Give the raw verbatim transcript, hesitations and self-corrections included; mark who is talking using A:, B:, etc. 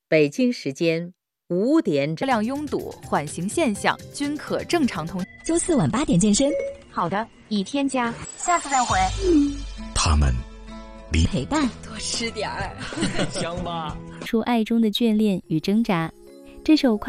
A: 北京时间五点整，
B: 车辆拥堵、缓行现象均可正常通。
C: 周四晚八点健身。
D: 好的，已添加，下次再回。
E: 他们离
C: 陪伴，
F: 多吃点儿，
G: 香吧？
H: 出爱中的眷恋与挣扎。这首快